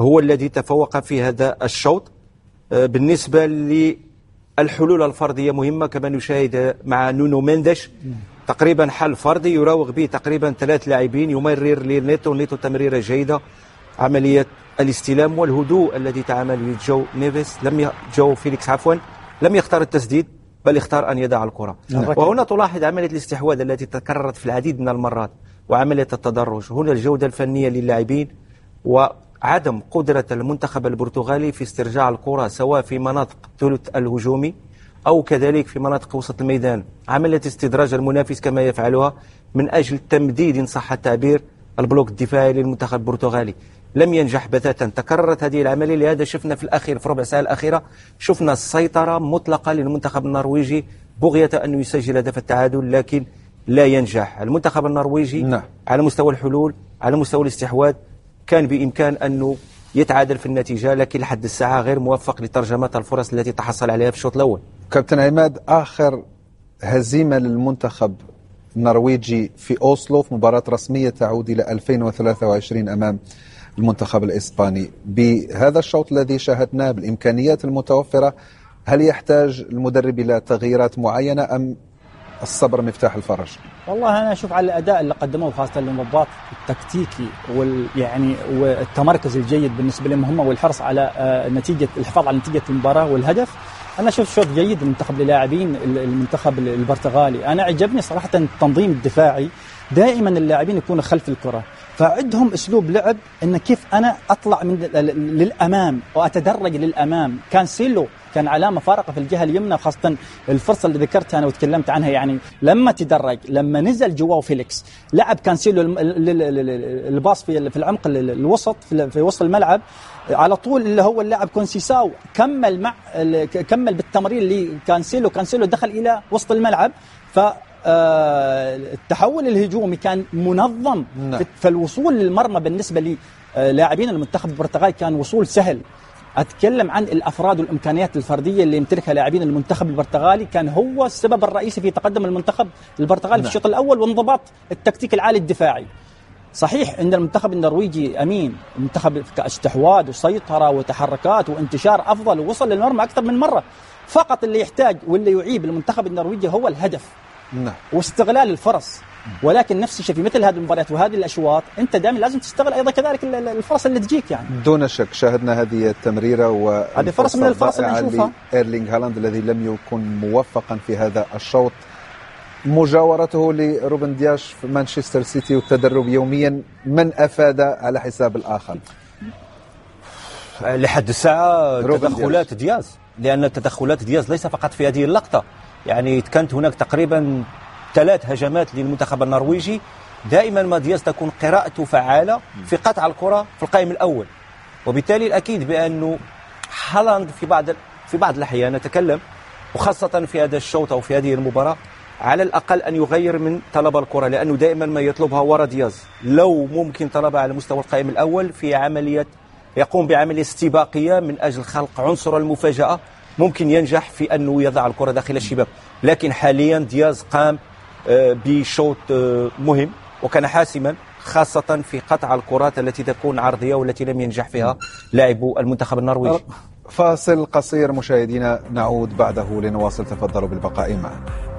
هو الذي تفوق في هذا الشوط. بالنسبة للحلول الفردية مهمة، كما نشاهد مع نونو مينديش تقريبا حل فردي يراوغ به تقريبا 3 لاعبين، يمرر لنيتو تمريرة جيدة، عملية الاستلام والهدوء الذي تعامل به جو فيليكس لم يختار التسديد بل اختار أن يدع الكرة. وهنا تلاحظ عملية الاستحواذ التي تكررت في العديد من المرات وعملية التدرج. هنا الجودة الفنية للاعبين وعدم قدرة المنتخب البرتغالي في استرجاع الكرة سواء في مناطق الثلث الهجومي أو كذلك في مناطق وسط الميدان. عملية استدراج المنافس كما يفعلها من أجل تمديد إن صح التعبير البلوك الدفاعي للمنتخب البرتغالي لم ينجح بتاتا. تكررت هذه العملية، لهذا شفنا في الأخير في ربع ساعة الأخيرة شفنا السيطرة مطلقة للمنتخب النرويجي بغية أن يسجل هدف التعادل، لكن لا ينجح. المنتخب النرويجي على مستوى الحلول، على مستوى الاستحواذ، كان بإمكان أنه يتعادل في النتيجة، لكن لحد الساعة غير موفق لترجمة الفرص التي تحصل عليها في الشوط الأول. كابتن عماد، آخر هزيمة للمنتخب النرويجي في أوسلو في مباراة رسمية تعود إلى 2023 أمام المنتخب الإسباني. بهذا الشوط الذي شاهدناه بالإمكانيات المتوفرة، هل يحتاج المدرب إلى تغييرات معينة أم الصبر مفتاح الفرج؟ والله أنا أشوف على الأداء اللي قدموه خاصة الانضباط التكتيكي يعني والتمركز الجيد بالنسبة لهم هم والحرص على الحفاظ على نتيجة المباراة والهدف. أنا أشوف شوط جيد المنتخب للاعبين المنتخب البرتغالي. أنا عجبني صراحة التنظيم الدفاعي، دائما اللاعبين يكونوا خلف الكرة، فعندهم أسلوب لعب إن كيف أنا أطلع للأمام وأتدرج للأمام. كانسيلو كان علامة فارقة في الجهة اليمنى، خاصة الفرصة اللي ذكرتها أنا وتكلمت عنها، يعني لما تدرج، لما نزل جواو فيليكس لعب كانسيلو الباص في العمق الوسط في وسط الملعب على طول، اللي هو اللاعب كونسيساو كمل بالتمرير لكانسيلو، كانسيلو دخل إلى وسط الملعب. التحول الهجومي كان منظم، فالوصول للمرمى بالنسبة للاعبين المنتخب البرتغالي كان وصول سهل. أتكلم عن الأفراد والإمكانيات الفردية اللي يمتلكها لاعبين المنتخب البرتغالي، كان هو السبب الرئيسي في تقدم المنتخب البرتغالي في الشوط الأول وانضباط التكتيك العالي الدفاعي. صحيح أن المنتخب النرويجي أمين، منتخب استحواذ وسيطرة وتحركات وانتشار أفضل ووصل للمرمى أكثر من مرة، فقط اللي يحتاج واللي يعيب المنتخب النرويجي هو الهدف واستغلال الفرص. ولكن نفس الشيء في مثل هذه المباريات وهذه الأشواط، أنت دائما لازم تستغل أيضا كذلك الفرص اللي تجيك. يعني دون شك شاهدنا هذه التمريرة وهذه فرص من الفرص اللي نشوفها. إيرلينغ هالاند الذي لم يكن موفقا في هذا الشوط، مجاورته لروبن دياش في مانشستر سيتي والتدرب يوميا، من أفاد على حساب الآخر؟ لحد الساعة تدخلات دياز، لأن تدخلات دياز ليس فقط في هذه اللقطة، يعني كانت هناك تقريبا 3 هجمات للمنتخب النرويجي. دائما ما دياز تكون قراءته فعالة في قطع الكرة في القائم الأول، وبالتالي الأكيد بأنه هالاند في بعض الأحيان نتكلم، وخاصة في هذا الشوط أو في هذه المباراة، على الأقل أن يغير من طلب الكرة، لأنه دائما ما يطلبها وراء دياز. لو ممكن طلبها على مستوى القائم الأول في عملية يقوم بعملية استباقية من أجل خلق عنصر المفاجأة، ممكن ينجح في أنه يضع الكرة داخل الشباك. لكن حاليا دياز قام بشوط مهم وكان حاسما، خاصة في قطع الكرات التي تكون عرضية والتي لم ينجح فيها لاعبو المنتخب النرويجي. فاصل قصير مشاهدينا، نعود بعده لنواصل. تفضلوا بالبقاء معنا.